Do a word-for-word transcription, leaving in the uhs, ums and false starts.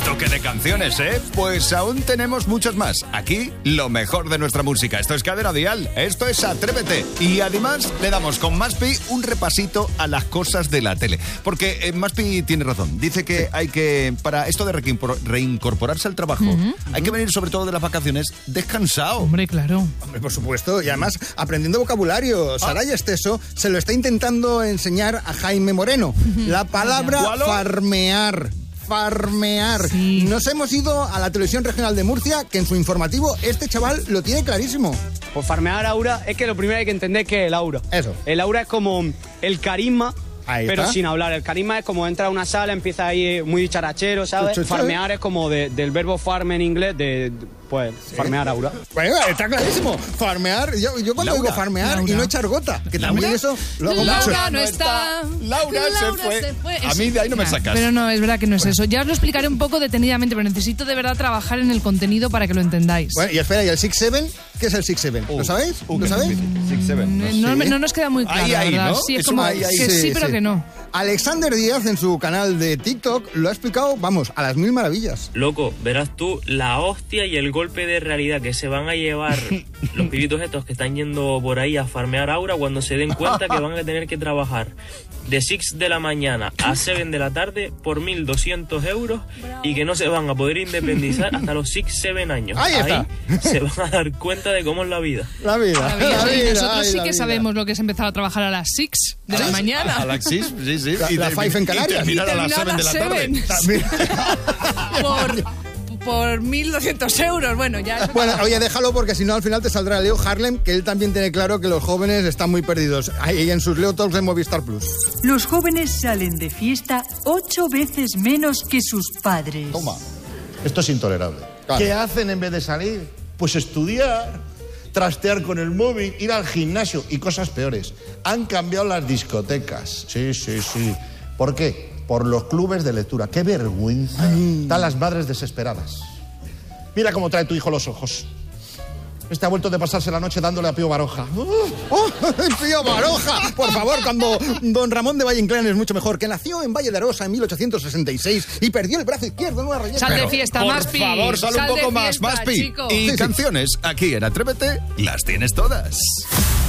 Esto que de canciones, ¿eh? Pues aún tenemos muchas más. Aquí, lo mejor de nuestra música. Esto es Cadena Dial, esto es Atrévete. Y además, le damos con Maspi un repasito a las cosas de la tele. Porque eh, Maspi tiene razón. Dice que hay que, para esto de reincorporarse al trabajo, uh-huh. hay que venir sobre todo de las vacaciones descansado. Hombre, claro. Hombre, por supuesto. Y además, aprendiendo vocabulario. Saraya ah. Esteso se lo está intentando enseñar a Jaime Moreno. Uh-huh. La palabra farmear. Farmear. Sí. Nos hemos ido a la televisión regional de Murcia, que en su informativo este chaval lo tiene clarísimo. Pues farmear aura es que lo primero hay que entender que es el aura. Eso. El aura es como el carisma, ahí pero está. sin hablar. El carisma es como entra a una sala, empieza ahí muy dicharachero, ¿sabes? Chuchu, farmear es como de, del verbo farm en inglés, de, pues, ¿sí? farmear aura. Bueno, está clarísimo. Farmear, yo, yo cuando Laura, digo farmear Laura. y no echar gota, que Laura. también eso lo hago Laura mucho. no, no está. Laura, Laura se, fue. se fue. A mí de ahí no me sacas. Pero no, es verdad que no es eso. Ya os lo explicaré un poco detenidamente, pero necesito de verdad trabajar en el contenido para que lo entendáis. Bueno, y espera, ¿y el six seven? ¿Qué es el six seven? Uh, ¿Lo sabéis? uh, ¿Lo sabéis? six seven. No, no, no nos queda muy claro, Ahí, ahí, la verdad. ¿no? Sí, es, Es como una- que ahí, sí, sí, pero sí. que no. Alexander Díaz en su canal de TikTok lo ha explicado, vamos, a las mil maravillas. Loco, verás tú la hostia y el golpe de realidad que se van a llevar los pibitos estos que están yendo por ahí a farmear aura cuando se den cuenta que van a tener que trabajar de seis de la mañana a siete de la tarde por mil doscientos euros y que no se van a poder independizar hasta los seis, siete años. Ahí está. se van a dar cuenta de cómo es la vida. La vida. Maravilloso. La Y vida, nosotros ay, sí la que vida. sabemos lo que es empezar a trabajar a las seis de la mañana. A las seis, sí, sí. La- la five en Canarias. Y terminar Y a las terminar siete de la a tarde. las También. por, por mil doscientos euros. Bueno, ya... eso Bueno, cada- oye, déjalo porque si no al final te saldrá Leo Harlem, que él también tiene claro que los jóvenes están muy perdidos. Ahí en sus Leo Talks de Movistar Plus. Los jóvenes salen de fiesta ocho veces menos que sus padres. Toma. Esto es intolerable. Claro. ¿Qué hacen en vez de salir? Pues estudiar, trastear con el móvil, ir al gimnasio y cosas peores. Han cambiado las discotecas. Sí, sí, sí. ¿Por qué? Por los clubes de lectura. ¡Qué vergüenza! Están las madres desesperadas. Mira cómo trae tu hijo los ojos. Este ha vuelto de pasarse la noche dándole a Pío Baroja. ¡Oh, Pío Baroja! Por favor, cuando don Ramón de Valle Inclán es mucho mejor, que nació en Valle de Arosa en mil ochocientos sesenta y seis y perdió el brazo izquierdo en una rayeta. Sal de Pero, fiesta, por Maspi. favor, sal un Sal de poco más, fiesta, Maspi. chico. Y Sí, sí. canciones, aquí en Atrévete, las tienes todas.